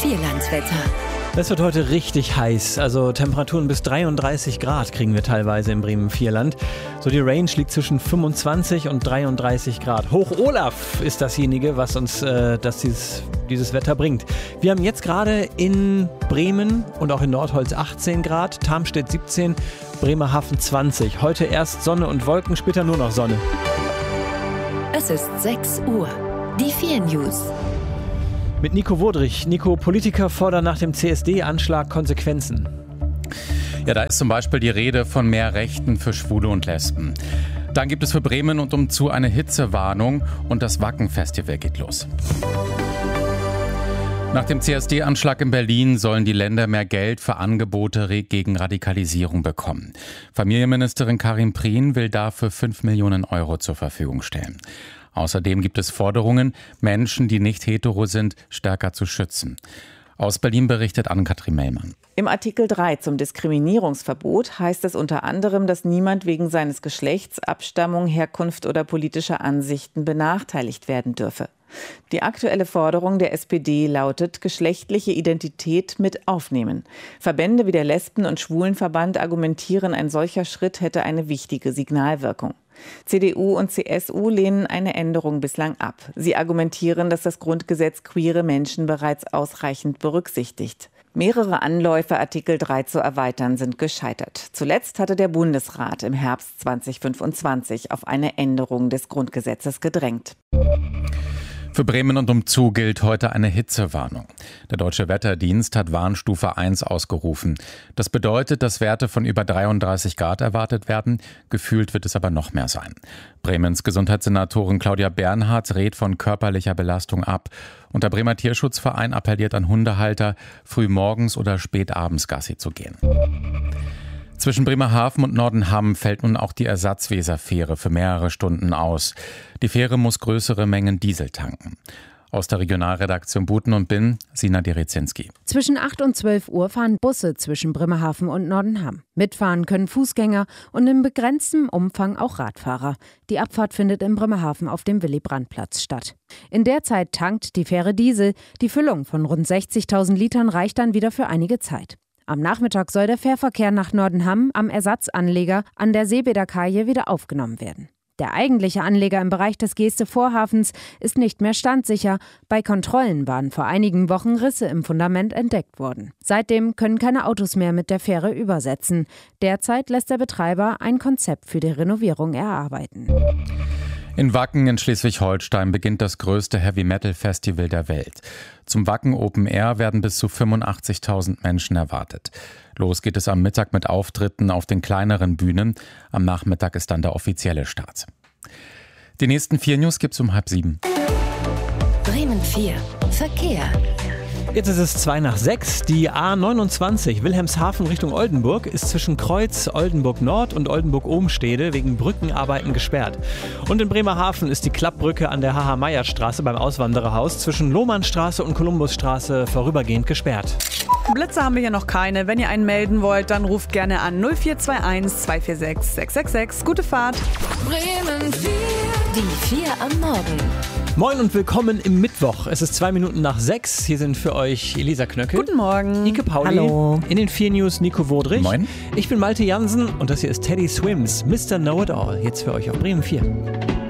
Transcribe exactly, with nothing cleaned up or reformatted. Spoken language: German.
Vierlandswetter. Es wird heute richtig heiß, also Temperaturen bis dreiunddreißig Grad kriegen wir teilweise im Bremen-Vierland. So die Range liegt zwischen fünfundzwanzig und dreiunddreißig Grad. Hoch-Olaf ist dasjenige, was uns äh, das dieses, dieses Wetter bringt. Wir haben jetzt gerade in Bremen und auch in Nordholz achtzehn Grad, Tarmstedt siebzehn, Bremerhaven zwanzig. Heute erst Sonne und Wolken, später nur noch Sonne. Es ist sechs Uhr. Die vier News. Mit Nico Wodrich. Nico, Politiker fordern nach dem C S D-Anschlag Konsequenzen. Ja, da ist zum Beispiel die Rede von mehr Rechten für Schwule und Lesben. Dann gibt es für Bremen und umzu eine Hitzewarnung und das Wacken-Festival geht los. Nach dem C S D-Anschlag in Berlin sollen die Länder mehr Geld für Angebote gegen Radikalisierung bekommen. Familienministerin Karin Prien will dafür fünf Millionen Euro zur Verfügung stellen. Außerdem gibt es Forderungen, Menschen, die nicht hetero sind, stärker zu schützen. Aus Berlin berichtet Ann-Kathrin Mellmann. Im Artikel drei zum Diskriminierungsverbot heißt es unter anderem, dass niemand wegen seines Geschlechts, Abstammung, Herkunft oder politischer Ansichten benachteiligt werden dürfe. Die aktuelle Forderung der S P D lautet, geschlechtliche Identität mit aufnehmen. Verbände wie der Lesben- und Schwulenverband argumentieren, ein solcher Schritt hätte eine wichtige Signalwirkung. C D U und C S U lehnen eine Änderung bislang ab. Sie argumentieren, dass das Grundgesetz queere Menschen bereits ausreichend berücksichtigt. Mehrere Anläufe, Artikel drei zu erweitern, sind gescheitert. Zuletzt hatte der Bundesrat im Herbst zweitausendfünfundzwanzig auf eine Änderung des Grundgesetzes gedrängt. Für Bremen und umzu gilt heute eine Hitzewarnung. Der Deutsche Wetterdienst hat Warnstufe eins ausgerufen. Das bedeutet, dass Werte von über dreiunddreißig Grad erwartet werden. Gefühlt wird es aber noch mehr sein. Bremens Gesundheitssenatorin Claudia Bernhardt rät von körperlicher Belastung ab. Und der Bremer Tierschutzverein appelliert an Hundehalter, früh morgens oder spät abends Gassi zu gehen. Zwischen Bremerhaven und Nordenham fällt nun auch die Ersatzweserfähre für mehrere Stunden aus. Die Fähre muss größere Mengen Diesel tanken. Aus der Regionalredaktion Buten und Binn, Sina Derezinski. Zwischen acht und zwölf Uhr fahren Busse zwischen Bremerhaven und Nordenham. Mitfahren können Fußgänger und in begrenztem Umfang auch Radfahrer. Die Abfahrt findet in Bremerhaven auf dem Willy-Brandt-Platz statt. In der Zeit tankt die Fähre Diesel. Die Füllung von rund sechzigtausend Litern reicht dann wieder für einige Zeit. Am Nachmittag soll der Fährverkehr nach Nordenham am Ersatzanleger an der Seebäderkaje wieder aufgenommen werden. Der eigentliche Anleger im Bereich des Geeste-Vorhafens ist nicht mehr standsicher. Bei Kontrollen waren vor einigen Wochen Risse im Fundament entdeckt worden. Seitdem können keine Autos mehr mit der Fähre übersetzen. Derzeit lässt der Betreiber ein Konzept für die Renovierung erarbeiten. In Wacken in Schleswig-Holstein beginnt das größte Heavy-Metal-Festival der Welt. Zum Wacken Open Air werden bis zu fünfundachtzigtausend Menschen erwartet. Los geht es am Mittag mit Auftritten auf den kleineren Bühnen. Am Nachmittag ist dann der offizielle Start. Die nächsten vier News gibt's um halb sieben. Bremen vier. Verkehr. Jetzt ist es zwei nach sechs. Die A neunundzwanzig Wilhelmshaven Richtung Oldenburg ist zwischen Kreuz, Oldenburg Nord und Oldenburg-Ohmstede wegen Brückenarbeiten gesperrt. Und in Bremerhaven ist die Klappbrücke an der H H-Meyer-Straße beim Auswandererhaus zwischen Lohmannstraße und Kolumbusstraße vorübergehend gesperrt. Blitze haben wir hier noch keine. Wenn ihr einen melden wollt, dann ruft gerne an null vier zwei eins zwei vier sechs sechs sechs sechs. Gute Fahrt. Bremen vier. Die vier am Morgen. Moin und willkommen im Mittwoch. Es ist zwei Minuten nach sechs. Hier sind für euch Elisa Knöckel. Guten Morgen. Ike Pauli. Hallo. In den vier News Nico Wodrich. Moin. Ich bin Malte Jansen und das hier ist Teddy Swims, Mister Know-It-All. Jetzt für euch auf Bremen vier.